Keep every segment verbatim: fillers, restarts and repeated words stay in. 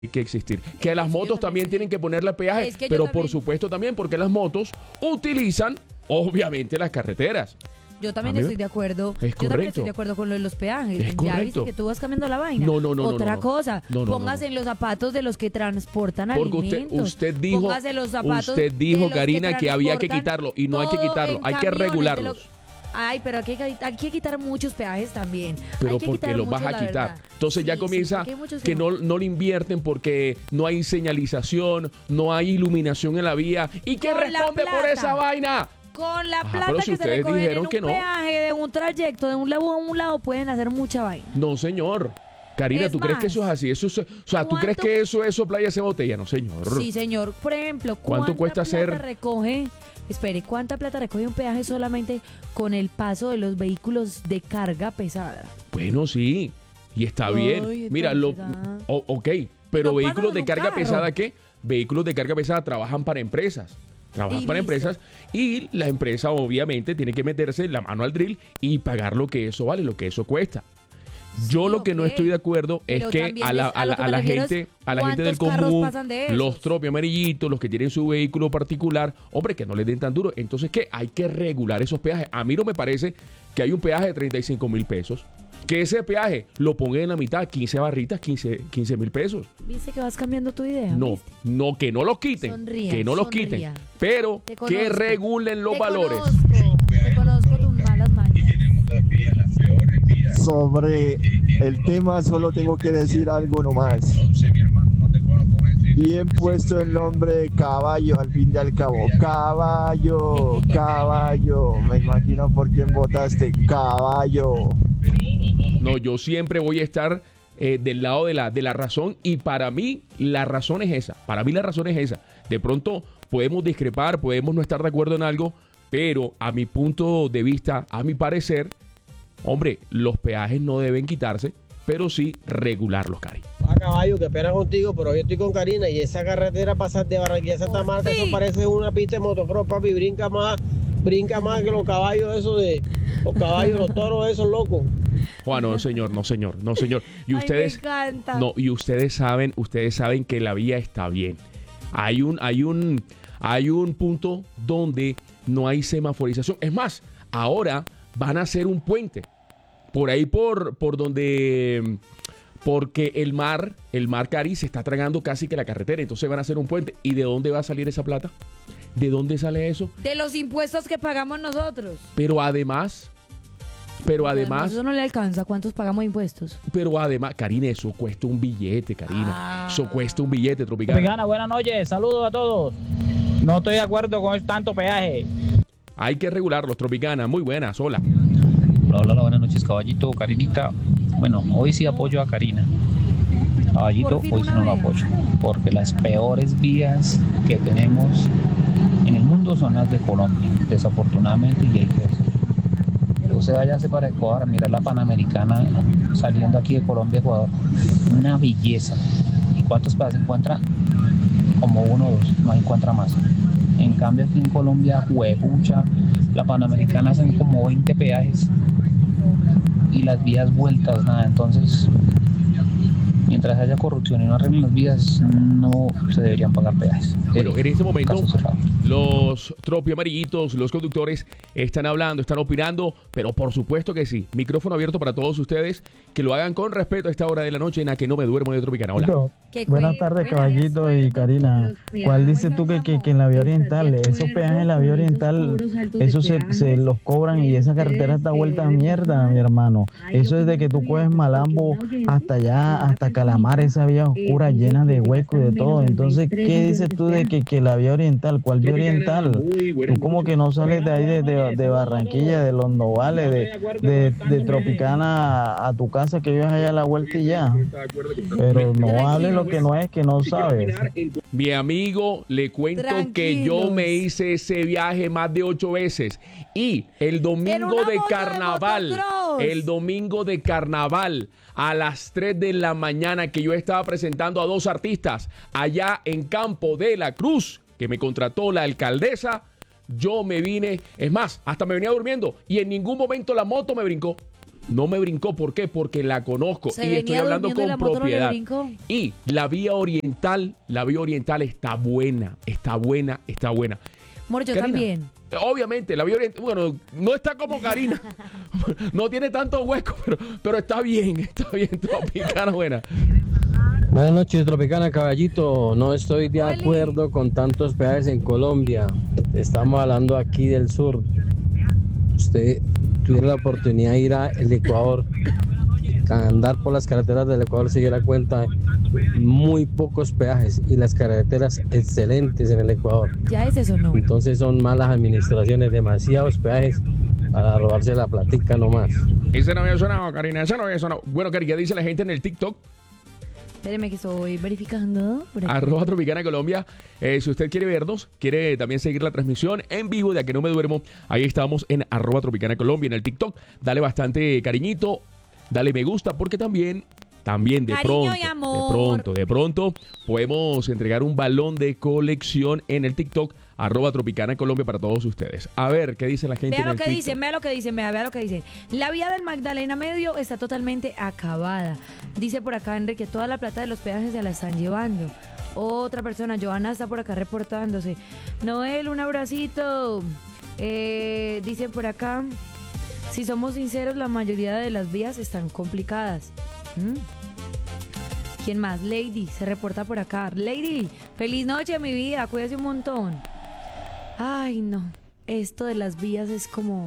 que existir. Que las motos también tienen que ponerle peaje, Es que yo pero también- por supuesto también porque las motos utilizan obviamente las carreteras. Yo también A mí me- estoy de acuerdo. Es Yo también correcto. estoy de acuerdo con lo de los peajes. Es Ya correcto. viste que tú vas cambiando la vaina. No, no, no, no, Otra no, no. cosa, No, no, no, póngase no. en los zapatos de los que transportan Porque usted, alimentos. usted dijo, Póngase los zapatos usted de dijo, los Karina, que, había que transportan quitarlo y no hay que todo quitarlo, en hay que camiones de regularlos. lo- Ay, pero hay que, hay que quitar muchos peajes también. Pero Hay que porque quitar los vas muchos, a la quitar. verdad. Entonces ya Sí, sí, comienza porque hay muchos que no, no le invierten porque no hay señalización, no hay iluminación en la vía. ¿Y quién Con la responde por plata. esa vaina? Con la Ajá, plata pero que si se ustedes recogen dijeron en un que no. peaje de un trayecto de un lado a un lado pueden hacer mucha vaina. No, señor. Karina, Es ¿tú crees que más, eso es así? Eso es- o sea, ¿tú crees ¿cuánto- que eso es soplar y hacer botella? No, señor. Sí, señor. Por ejemplo, ¿Cuánto ¿cuánta cuesta plata hacer- recoge? Espere, ¿cuánta plata recoge un peaje solamente con el paso de los vehículos de carga pesada? Bueno, sí. Y está Ay, bien. está Mira, lo, pesada. o- ok, pero no vehículos pasan de en un carga carro. pesada, ¿qué? Vehículos de carga pesada trabajan para empresas. Trabajan Y para listo. empresas y la empresa obviamente tiene que meterse la mano al drill y pagar lo que eso vale, lo que eso cuesta. Yo Sí, lo que no ok. estoy de acuerdo es Pero que también a la, es- a a la- lo que a me la refiero gente, es a la gente del cuántos carros común, pasan de esos. los tropi amarillitos, los que tienen su vehículo particular, hombre, que no les den tan duro. Entonces, ¿qué? Hay que regular esos peajes. A mí no me parece que hay un peaje de treinta y cinco mil pesos. Que ese peaje lo ponga en la mitad, quince barritas, quince mil pesos. ¿Viste que vas cambiando tu idea? No, ¿Viste? no, que no los quiten, Sonría, que no los sonría. quiten, pero Te que conozco. regulen los Te valores. Conozco, te conozco tus malas mañas. Sobre el tema solo tengo que decir algo nomás. Bien puesto el nombre de caballo al fin y al cabo. Caballo, caballo. Me imagino por quién votaste. Caballo. No, yo siempre voy a estar eh, del lado de la, de la razón y para mí la razón es esa. Para mí la razón es esa. De pronto podemos discrepar, podemos no estar de acuerdo en algo, pero a mi punto de vista, a mi parecer, hombre, los peajes no deben quitarse, pero sí regularlos, Cari. A caballo, que pena contigo, pero yo estoy con Karina y esa carretera pasar de Barranquilla a Santa Marta, Sí. eso parece una pista de motocross, papi, brinca más, brinca más que los caballos esos de, los caballos, los toros esos locos. Juan, no, señor, no, señor, no, señor. Y Ay, ustedes, me encanta. no, y ustedes saben, ustedes saben que la vía está bien. Hay un, hay un, hay un punto donde no hay semaforización. Es más, ahora van a hacer un puente por ahí por, por donde, porque el mar, el mar Cari se está tragando casi que la carretera. Entonces van a hacer un puente. ¿Y de dónde va a salir esa plata? ¿De dónde sale eso? De los impuestos que pagamos nosotros. Pero además, pero además, Eso no le alcanza. ¿Cuántos pagamos de impuestos? pero además, Karina, eso cuesta un billete, Karina. Ah. Eso cuesta un billete, Tropicana. Tropicana, buenas noches, saludos a todos. No estoy de acuerdo con tanto peaje. Hay que regularlos, Tropicana. Muy buenas, hola. Hola, hola, hola, buenas noches, caballito, Karinita. Bueno, hoy sí apoyo a Karina. Caballito, Por fin hoy sí una no lo vez. apoyo. Porque las peores vías que tenemos en el mundo son las de Colombia, desafortunadamente, y hay que hacerlo. Usted váyase para Ecuador a mirar la Panamericana saliendo aquí de Colombia a Ecuador. Una belleza. ¿Y cuántos peajes encuentra? Como uno o dos, no encuentra más. En cambio aquí en Colombia, huepucha, la Panamericana hacen como veinte peajes y las vías vueltas, nada. Entonces, mientras haya corrupción y no arreglen las vías, no se deberían pagar peajes. Bueno, en este momento, Caso cerrado. los tropi amarillitos, los conductores están hablando, están opinando, pero por supuesto que sí. Micrófono abierto para todos ustedes, que lo hagan con respeto a esta hora de la noche en la que no me duermo de Tropicana. Hola. ¿Qué Buenas cue- tardes, buenas caballito y Karina. ¿Cuál dices tú que, que, que en la vía oriental, esos peajes en la vía oriental, eso se, se los cobran y esa carretera está vuelta a mierda, mi hermano? Eso es de que tú coges Malambo hasta allá, hasta Calamar, esa vía oscura llena de huecos y de todo. Entonces, ¿qué dices tú de que, que la vía oriental? ¿Cuál vía oriental? Tú como que no sales de ahí de, de, de Barranquilla, de Los Novales, de, de, de Tropicana a, a tu casa que vives allá a la vuelta y ya. Pero no hables lo que no es, que no sabes. Mi amigo, le cuento que yo Tranquilos. me hice ese viaje más de ocho veces. Y el En domingo una de moto de carnaval, motocross. el domingo de carnaval, a las tres de la mañana, que yo estaba presentando a dos artistas allá en Campo de la Cruz, que me contrató la alcaldesa, yo me vine, es más, hasta me venía durmiendo y en ningún momento la moto me brincó. no me brincó. ¿Por qué? Porque la conozco Se y estoy venía hablando durmiendo y con la moto no le propiedad. brincó. Y la vía oriental, la vía oriental está buena, está buena, está buena. Amor, yo Karina, también. Obviamente, la vía oriental, bueno, no está como Karina, no tiene tanto hueco, pero, pero está bien, está bien, Tropicana buena. Buenas noches, Tropicana Caballito. No estoy de Oli. acuerdo con tantos peajes en Colombia. Estamos hablando aquí del sur. Usted tuviera la oportunidad de ir al Ecuador, andar por las carreteras del Ecuador, se diera cuenta, muy pocos peajes y las carreteras excelentes en el Ecuador. Ya es eso, no. Entonces son malas administraciones, demasiados peajes para robarse la platica nomás. Ese no había sonado, Karina, ese no había sonado. Bueno, Karina, ¿qué dice la gente en el TikTok? Espéreme que estoy verificando. por aquí. Arroba Tropicana Colombia. Eh, si usted quiere vernos, quiere también seguir la transmisión en vivo de A Que No Me Duermo, ahí estamos en arroba Tropicana Colombia en el TikTok. Dale bastante cariñito, dale me gusta, porque también, también de Cariño pronto, y amor. de pronto, de pronto, podemos entregar un balón de colección en el TikTok, arroba Tropicana Colombia para todos ustedes. A ver, ¿qué dice la gente Vea en lo el que TikTok? dicen, vea lo que dicen, vea, vea lo que dicen. La vía del Magdalena Medio está totalmente acabada. Dice por acá Enrique, toda la plata de los peajes se la están llevando. Otra persona, Joana, está por acá reportándose. Noel, un abracito. Eh, dice por acá, si somos sinceros, la mayoría de las vías están complicadas. ¿Mm? ¿Quién más? Lady, se reporta por acá. Lady, feliz noche, mi vida, cuídese un montón. Ay, no. Esto de las vías es como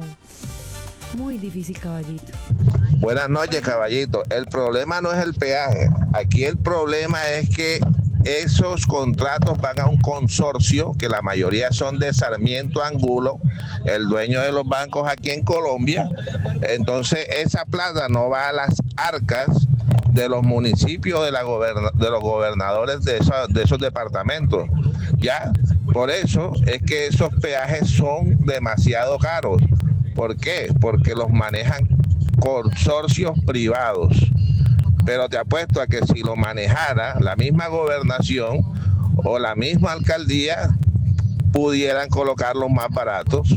muy difícil, caballito. Buenas noches, caballito. El problema no es el peaje. Aquí el problema es que esos contratos van a un consorcio, que la mayoría son de Sarmiento Angulo, el dueño de los bancos aquí en Colombia. Entonces, esa plata no va a las arcas de los municipios, de, la goberna- de los gobernadores de, esa- de esos departamentos. Ya, por eso es que esos peajes son demasiado caros. ¿Por qué? Porque los manejan consorcios privados. Pero te apuesto a que si lo manejara la misma gobernación o la misma alcaldía, pudieran colocarlos más baratos.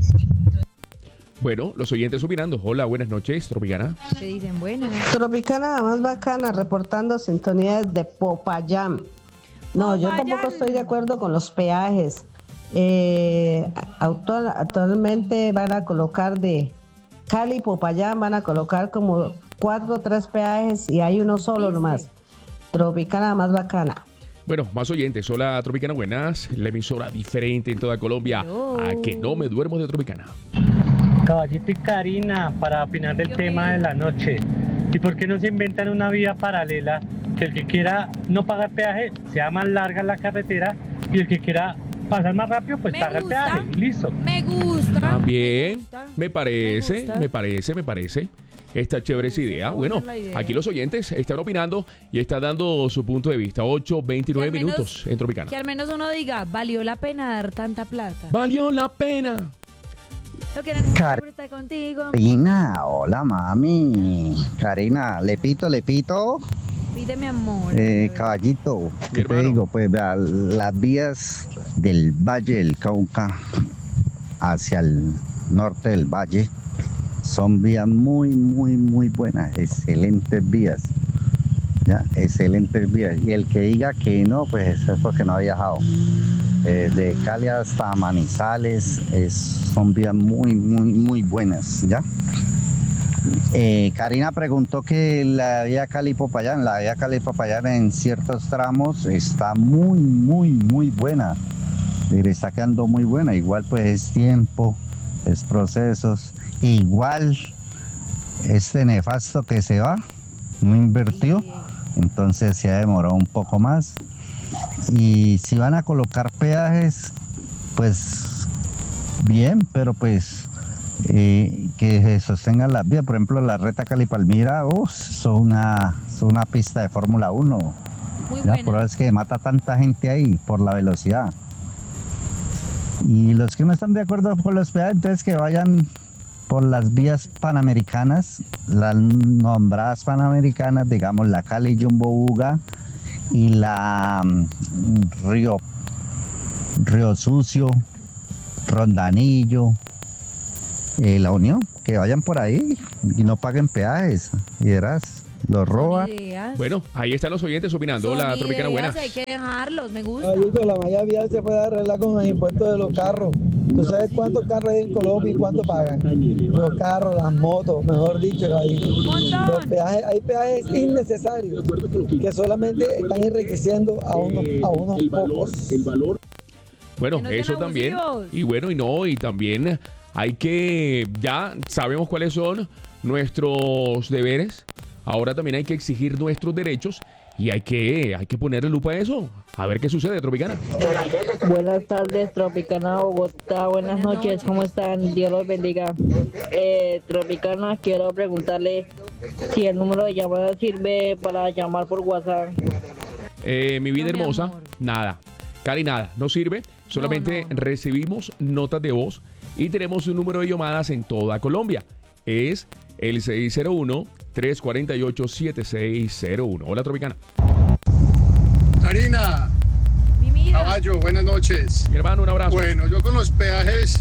Bueno, los oyentes opinando. Hola, buenas noches, Tropicana. Se dicen, bueno. Tropicana, la más bacana, reportando sintonía desde Popayán. No, yo Popayán. tampoco estoy de acuerdo con los peajes. Eh, actual- actualmente van a colocar de Cali, Popayán, van a colocar como cuatro o tres peajes y hay uno solo nomás. Tropicana, la más bacana. Bueno, más oyentes. Hola, Tropicana, buenas. La emisora diferente en toda Colombia. Hello. A Que No Me Duermo de Tropicana. Caballito y Karina, para opinar del Dios tema mío. de la noche. ¿Y por qué no se inventan una vía paralela que el que quiera no pagar peaje sea más larga la carretera y el que quiera pasar más rápido pues Me paga el gusta. peaje y listo? Me gusta. También, Me gusta. me parece, Me gusta. me parece, me parece. Esta chévere esa idea. Me Bueno, gusta la idea. aquí los oyentes están opinando y están dando su punto de vista. ocho veintinueve Que al menos- minutos en Tropicana. Que al menos uno diga, valió la pena dar tanta plata. Valió la pena. Lo que necesito Car- por estar contigo. Karina, hola mami. Karina, Lepito, Lepito. Pídeme amor. Eh, caballito, ¿qué te hermano. digo? Pues vea, las vías del Valle del Cauca hacia el norte del valle son vías muy, muy, muy buenas, excelentes vías. ¿Ya? Excelentes vías. Y el que diga que no, pues eso es porque no ha viajado. Eh, de Cali hasta Manizales es, son vías muy, muy, muy buenas, ¿ya? Eh, Karina preguntó que la vía Cali-Popayán, la vía Cali-Popayán en ciertos tramos está muy, muy, muy buena. Y le está quedando muy buena. Igual pues es tiempo, es procesos. Igual este nefasto que se va, no invirtió, entonces se ha demorado un poco más. Y si van a colocar peajes, pues bien, pero pues eh, que se sostengan las vías. Por ejemplo, la Reta Cali-Palmira, uh, son una, son una pista de Fórmula uno. Muy La buena. prueba es que mata tanta gente ahí por la velocidad. Y los que no están de acuerdo con los peajes, entonces que vayan por las vías panamericanas, las nombradas panamericanas, digamos la Cali Jumbo Buga y la mm, Río, Río Sucio, Rondanillo, eh, La Unión. que vayan por ahí y no paguen peajes. Y verás, los roban. Bueno, ahí están los oyentes opinando. Hola, Tropicana, buenas. Hay que dejarlos, me gusta. Ayuso, la malla vial se puede arreglar con el impuesto de los carros. ¿Tú sabes cuántos carros hay en Colombia y cuánto pagan? Los carros, las motos, mejor dicho, Caballito. Los peajes, hay peajes innecesarios que solamente están enriqueciendo a unos, a unos pocos. El valor. Bueno, eso también. Y bueno, y no, y también hay que, ya sabemos cuáles son nuestros deberes. Ahora también hay que exigir nuestros derechos y hay que, hay que ponerle lupa a eso. A ver qué sucede, Tropicana. Buenas tardes, Tropicana Bogotá. Buenas noches, ¿cómo están? Dios los bendiga. Eh, Tropicana, quiero preguntarle si el número de llamada sirve para llamar por WhatsApp. Eh, mi vida hermosa, nada. Cari, nada, no sirve. Solamente no, no. recibimos notas de voz y tenemos un número de llamadas en toda Colombia. Es el seis cero uno, tres cuatro ocho, siete seis cero uno. Hola, Tropicana. Karina. Caballo, buenas noches. Mi hermano, un abrazo. Bueno, yo con los peajes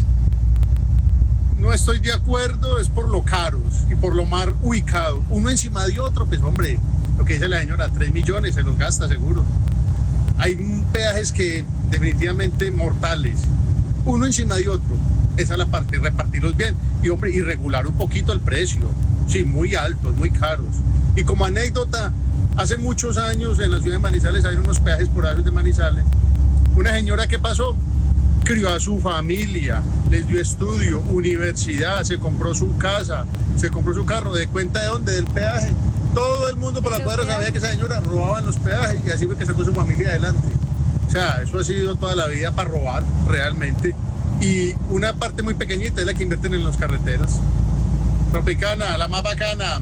no estoy de acuerdo, es por lo caros y por lo mal ubicado. Uno encima de otro, pues hombre, lo que dice la señora, tres millones se los gasta seguro. Hay peajes que definitivamente mortales, uno encima de otro. Esa es la parte, repartirlos bien y hombre, y regular un poquito el precio. Sí, muy altos, muy caros. Y como anécdota, hace muchos años en la ciudad de Manizales hay unos peajes por ahí de Manizales. Una señora que pasó, crió a su familia, les dio estudio, universidad, se compró su casa, se compró su carro. ¿De cuenta de dónde? Del peaje. Todo el mundo por la cuadra sabía que esa señora robaba en los peajes y así fue que sacó su familia adelante. O sea, eso ha sido toda la vida para robar realmente. Y una parte muy pequeñita es la que invierten en las carreteras. Tropicana, la más bacana.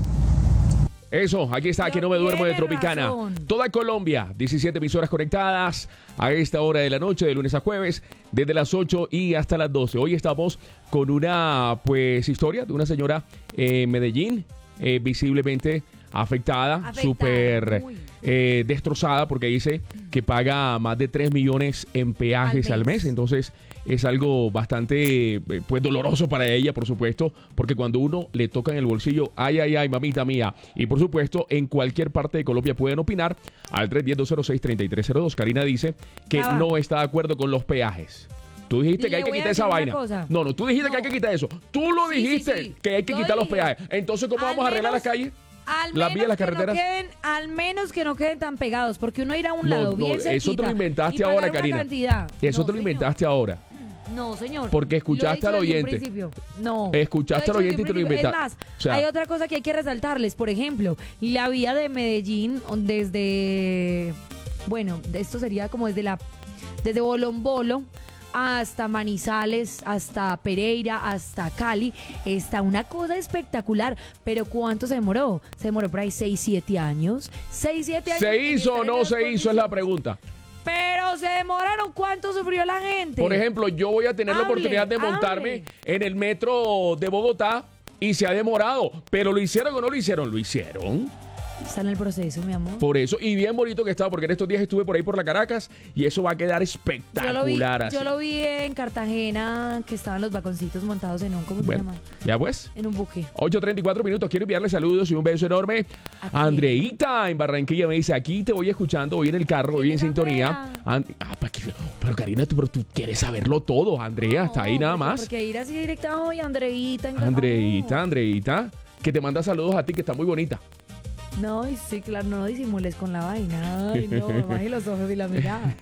Eso, aquí está, que no me duermo de Tropicana. Razón. Toda Colombia, diecisiete emisoras conectadas a esta hora de la noche, de lunes a jueves, desde las ocho y hasta las doce. Hoy estamos con una, pues, historia de una señora en Medellín, eh, visiblemente afectada, súper eh, destrozada, porque dice que paga más de tres millones en peajes al mes. al mes. Entonces, es algo bastante, pues, doloroso para ella, por supuesto, porque cuando uno le toca en el bolsillo, ay, ay, ay, mamita mía. Y por supuesto, en cualquier parte de Colombia pueden opinar al tres uno cero, dos cero seis, tres tres cero dos. Karina dice que ah, no está de acuerdo con los peajes. Tú dijiste que hay que quitar esa vaina. Cosa. No, no, tú dijiste no. que hay que quitar eso. Tú lo sí, dijiste, sí, sí. que hay que Yo quitar dije. los peajes. Entonces, ¿cómo al vamos a arreglar menos... las calles? Al las vías, las carreteras. No queden, al menos que no queden tan pegados, porque uno irá a un no, lado, bien no, cerquita, eso te lo inventaste ahora, Karina. Cantidad. Eso no, te lo inventaste señor. ahora. No, señor. Porque escuchaste al oyente. No. Escuchaste al oyente y te lo inventaste. Es más, o sea, hay otra cosa que hay que resaltarles. Por ejemplo, la vía de Medellín desde, bueno, esto sería como desde la, desde Bolombolo hasta Manizales, hasta Pereira, hasta Cali, está una cosa espectacular. Pero ¿cuánto se demoró? Se demoró por ahí seis, siete años. seis, siete años. ¿Se hizo o no se hizo? Es la pregunta. Pero se demoraron. ¿Cuánto sufrió la gente? Por ejemplo, yo voy a tener hable, la oportunidad de montarme hable. en el metro de Bogotá y se ha demorado. Pero ¿lo hicieron o no lo hicieron? Lo hicieron. Está en el proceso, mi amor. Por eso, y bien bonito que estaba, porque en estos días estuve por ahí por la Caracas y eso va a quedar espectacular. Yo lo vi, así. Yo lo vi en Cartagena, que estaban los vagoncitos montados en un, ¿cómo bueno, se llama? Ya pues. En un buque. ocho treinta y cuatro minutos, quiero enviarle saludos y un beso enorme a Andreita en Barranquilla. Me dice, aquí te voy escuchando, voy en el carro, voy en sintonía. And ah, pero Karina, tú, pero tú quieres saberlo todo, Andrea, no, está ahí nada más. Porque ir así directa hoy, Andreita. En Andreita, Andreita, que te manda saludos a ti, que está muy bonita. No, sí, claro, no disimules con la vaina. Ay, no, baje los ojos y la mirada.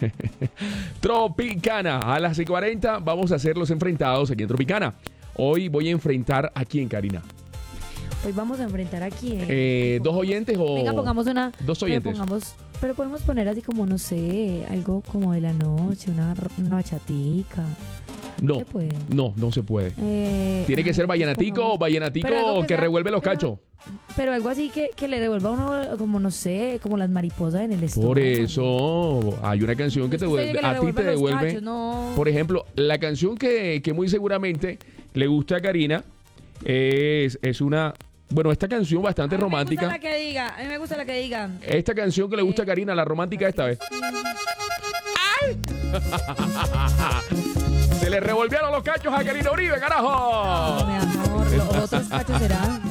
Tropicana, a las seis cuarenta vamos a hacer los enfrentados aquí en Tropicana. Hoy voy a enfrentar a quién, Karina. Hoy vamos a enfrentar a quién. Eh, ¿Dos oyentes o...? Venga, pongamos una... Dos oyentes. Pero, pongamos, pero podemos poner así como, no sé, algo como de la noche, una, una bachatica. No, no, no se puede. Eh, Tiene que ser vallenatico o vallenatico que, que sea, revuelve los pero, cachos. Pero algo así que, que le devuelva a uno, como no sé, como las mariposas en el estómago. Por eso, hay una canción que te devuelve, a ti te devuelve. Cachos, no. Por ejemplo, la canción que, que muy seguramente le gusta a Karina es, es una... Bueno, esta canción bastante a mí romántica. Me gusta la que diga, a mí me gusta la que diga. Esta canción que le gusta a Karina, la romántica esta vez. ¡Ay! Se le revolvieron los cachos a Karina Uribe, carajo. No, mi amor, los otros cachos serán.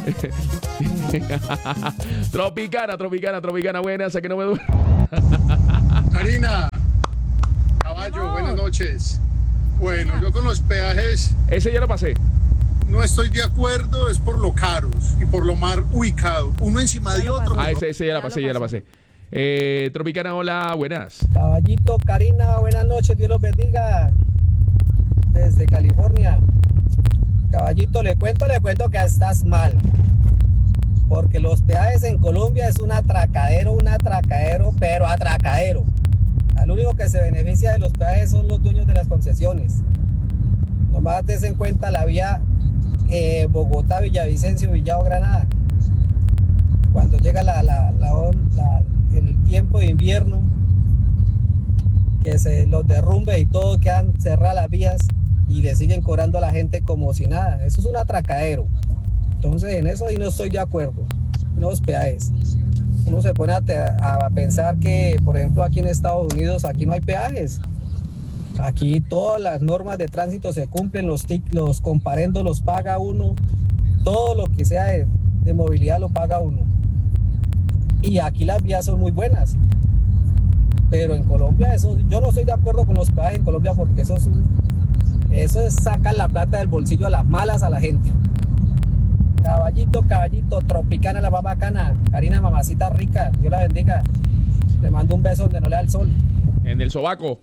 Tropicana, tropicana, tropicana, buena, esa que no me duele. Karina, caballo, no. Buenas noches. Bueno, yo con los peajes... Ese ya lo pasé. No estoy de acuerdo, es por lo caros y por lo mal ubicado. Uno encima de otro. Ah, ese, ese ya la pasé, ya la pasé. Eh, Tropicana, hola, buenas. Caballito, Karina, buenas noches, Dios los bendiga. Desde California. Caballito, le cuento, le cuento que estás mal. Porque los peajes en Colombia es un atracadero, un atracadero, pero atracadero. Al único que se beneficia de los peajes son los dueños de las concesiones. Nomás des en cuenta la vía eh, Bogotá, Villavicencio, Villado, Granada. Cuando llega la, la, la, la, el tiempo de invierno, que se los derrumbe y todo, quedan cerradas las vías y le siguen cobrando a la gente como si nada. Eso es un atracadero. Entonces en eso ahí no estoy de acuerdo. Los peajes. Uno se pone a, a pensar que, por ejemplo, aquí en Estados Unidos, aquí no hay peajes. Aquí todas las normas de tránsito se cumplen, los, tic, los comparendos los paga uno, todo lo que sea de, de movilidad lo paga uno. Y aquí las vías son muy buenas. Pero en Colombia, eso, yo no estoy de acuerdo con los peajes en Colombia porque eso es, un, eso es sacar la plata del bolsillo a las malas a la gente. Caballito, caballito, Tropicana, la más bacana. Karina, mamacita rica, Dios la bendiga. Le mando un beso donde no le da el sol. En el sobaco.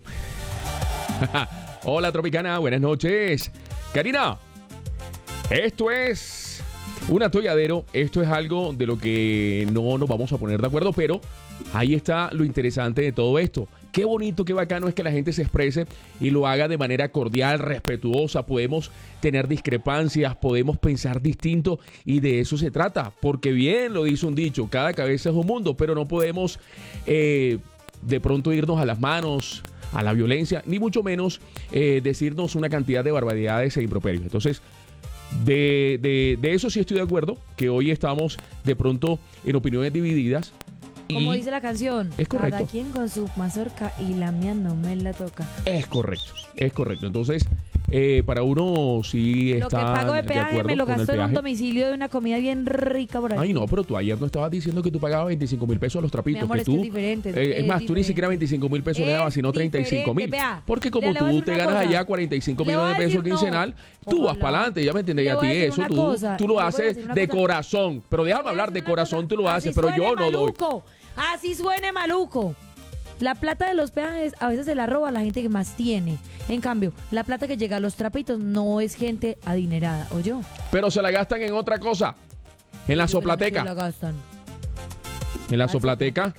Hola, Tropicana, buenas noches. Karina, esto es un atolladero. Esto es algo de lo que no nos vamos a poner de acuerdo, pero ahí está lo interesante de todo esto. Qué bonito, qué bacano es que la gente se exprese y lo haga de manera cordial, respetuosa. Podemos tener discrepancias, podemos pensar distinto y de eso se trata. Porque bien lo dice un dicho, cada cabeza es un mundo, pero no podemos eh, de pronto irnos a las manos, a la violencia, ni mucho menos eh, decirnos una cantidad de barbaridades e improperios. Entonces, de, de, de eso sí estoy de acuerdo, que hoy estamos de pronto en opiniones divididas. Como y dice la canción, es correcto. Cada quien con su mazorca y la mía no me la toca. Es correcto, es correcto. Entonces, eh, para uno sí está. Lo que pago de peaje de me lo con gasto el en un peaje. domicilio de una comida bien rica por ahí. Ay, no, pero tú ayer no estabas diciendo que tú pagabas veinticinco mil pesos a los trapitos. Mi amor, que es tú, que es diferente, eh, es es más, tú ni diferente. siquiera veinticinco mil pesos le dabas, sino treinta y cinco mil. diferente, vea. Porque como Le voy a tú decir te una ganas cosa. allá cuarenta y cinco Le voy millones a de pesos decir no. quincenal, tú vas para adelante, ya me entiendes, Le a voy ti a decir eso, una tú, cosa, tú le lo voy a haces decir una de cosa. corazón. Pero déjame hablar, de corazón tú lo haces, pero yo no doy. Maluco. Así suene maluco. La plata de los peajes a veces se la roba la gente que más tiene. En cambio, la plata que llega a los trapitos no es gente adinerada, ¿o yo? Pero se la gastan en otra cosa. En la soplateca. La gastan. En la soplateca.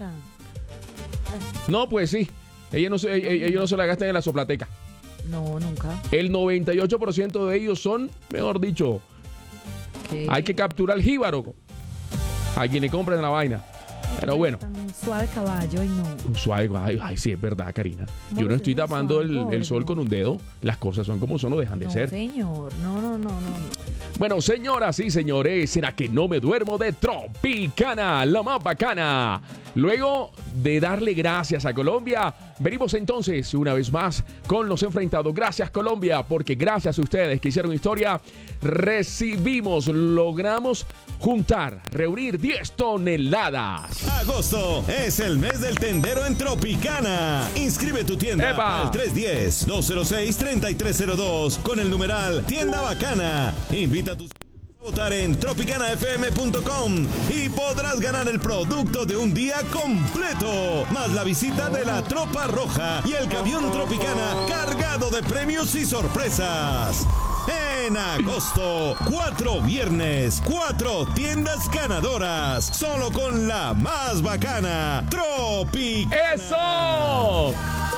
No, pues sí. Ellos no, se, ellos no se la gastan en la soplateca. No, nunca. El noventa y ocho por ciento de ellos son, mejor dicho, ¿Qué? hay que capturar el jíbaro a quienes compren la vaina. Pero bueno. Suave caballo y no. Suave, ay, ay, sí, es verdad, Karina. Yo Amor, no estoy usted es tapando el, suave, el sol con un dedo. Las cosas son como son o dejan de No, ser. señor. No, no, no, no. Bueno, señoras y señores, ¿será que no me duermo de Tropicana, la más bacana? Luego de darle gracias a Colombia, venimos entonces una vez más con los enfrentados. Gracias, Colombia, porque gracias a ustedes que hicieron historia, recibimos, logramos juntar, reunir diez toneladas. Agosto es el mes del tendero en Tropicana. Inscribe tu tienda ¡Epa! al tres uno cero, dos cero seis, tres tres cero dos con el numeral Tienda Bacana. Invita a tus a votar en tropicana f m punto com y podrás ganar el producto de un día completo, más la visita de la Tropa Roja y el camión Tropicana cargado de premios y sorpresas. En agosto, cuatro viernes, cuatro tiendas ganadoras, solo con la más bacana, Tropicana. ¡Eso!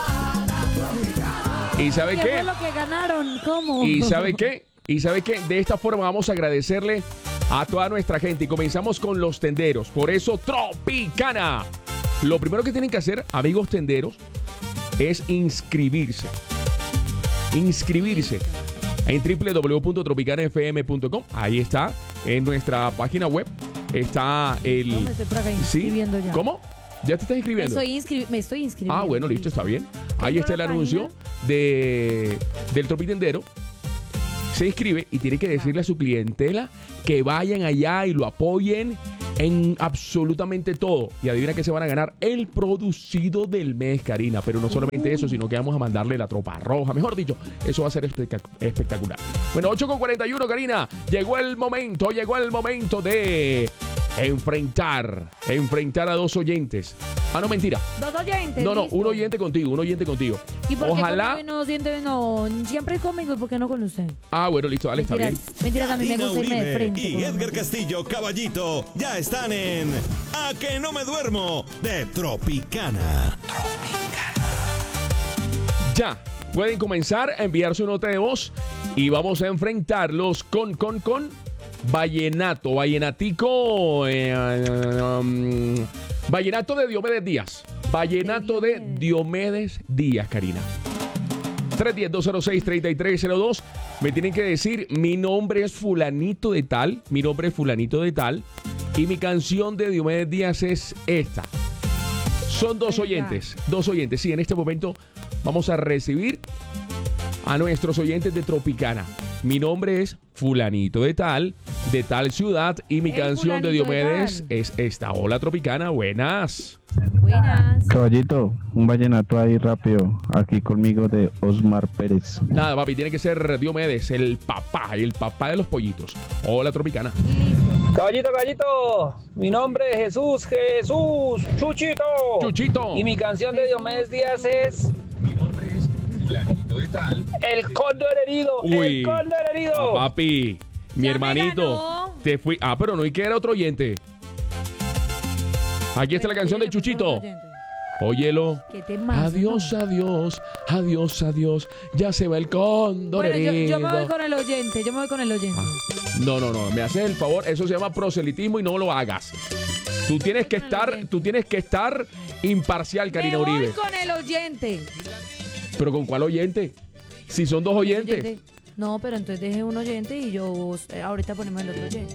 ¿Y sabe ¿Qué qué? fue lo que ganaron? ¿Cómo? ¿Y sabe qué? ¿Y sabe qué? De esta forma vamos a agradecerle a toda nuestra gente y comenzamos con los tenderos. Por eso, Tropicana. Lo primero que tienen que hacer, amigos tenderos, es inscribirse. Inscribirse en doble u doble u doble u punto tropicana f m punto com. Ahí está, en nuestra página web está el... No, me estoy por acá ¿Sí? inscribiendo ya. ¿Cómo? ¿Ya te estás Me inscribiendo? estoy, inscri- me estoy inscribiendo. Ah, bueno, listo, está bien. Ahí está el la anuncio. de, del Tropitendero, se inscribe y tiene que decirle a su clientela que vayan allá y lo apoyen en absolutamente todo. Y adivina que se van a ganar el producido del mes, Karina. Pero no solamente eso, sino que vamos a mandarle la tropa roja. Mejor dicho, eso va a ser espectac- espectacular. Bueno, ocho con cuarenta y uno, Karina. Llegó el momento, llegó el momento de enfrentar, enfrentar a dos oyentes. Ah, no, mentira. Dos oyentes. No, no, listo. un oyente contigo, un oyente contigo. ¿Y por Ojalá. qué no siente, no, siempre es conmigo y por qué no con usted? Ah, bueno, listo, dale, está bien. Mentiras, mentiras, a mí me Karina gusta irme de Uribe frente. y con- Edgar Castillo, Caballito, ya están en A que no me duermo de Tropicana. Ya, pueden comenzar a enviar su nota de voz y vamos a enfrentarlos con, con, con vallenato, vallenatico, eh, um, vallenato de Diomedes Díaz. Vallenato de Diomedes Díaz, Karina. tres uno cero, dos cero seis, tres tres cero dos. Me tienen que decir, mi nombre es fulanito de tal, mi nombre es fulanito de tal, y mi canción de Diomedes Díaz es esta. Son dos oyentes, dos oyentes. Sí, en este momento vamos a recibir a nuestros oyentes de Tropicana. Mi nombre es fulanito de tal, de tal ciudad, y mi El canción de fulanito de Diomedes tal. es esta. Hola, Tropicana, buenas. Buenas. Caballito, un vallenato ahí rápido, aquí conmigo de Osmar Pérez. Nada, papi, tiene que ser Diomedes, el papá, el papá de los pollitos. Hola, Tropicana. Caballito, caballito, mi nombre es Jesús, Jesús, Chuchito. Chuchito. Y mi canción de Diomedes Díaz es El Cóndor Herido, Uy. El Cóndor Herido. Ah, papi, mi Ya me hermanito, ganó. te fui. Ah, pero no, y que era otro oyente. Aquí está la canción de Chuchito. Óyelo. ¿Qué te pasa? Adiós, adiós, adiós, adiós. Ya se va el cóndor Bueno, yo, yo me voy herido. con el oyente, yo me voy con el oyente. No, no, no, me haces el favor, eso se llama proselitismo y no lo hagas. Tú tienes que estar, tú tienes que estar imparcial, Karina me voy Uribe. con el oyente. ¿Pero con cuál oyente? Si son dos oyentes. Oyente. No, pero entonces deje un oyente y yo eh, ahorita ponemos el otro oyente.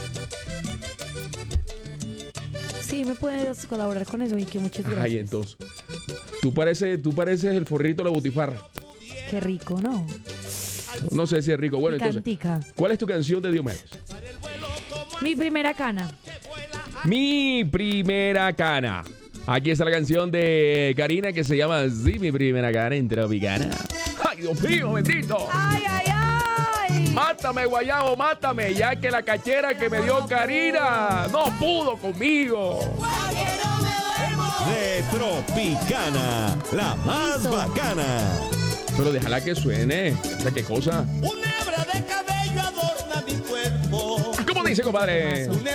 Sí, me puedes colaborar con eso y que muchas gracias. Ay, entonces. Tú pareces, tú pareces el forrito de la butifarra. Qué rico, ¿no? No sé si es rico. Bueno, entonces, Picantica. ¿cuál es tu canción de Diomedes? Mi primera cana. Mi primera cana. Aquí está la canción de Karina que se llama así, Mi primera cana en Tropicana. ¡Ay, Dios mío, bendito! ¡Ay, ay, ay! Mátame, guayabo, mátame, ya que la cachera que me dio Karina no pudo conmigo. De Tropicana, la más bacana. Pero déjala que suene. O sea, ¿qué cosa? Una hebra de cabello adorna mi cuerpo. ¿Cómo dice, compadre? Una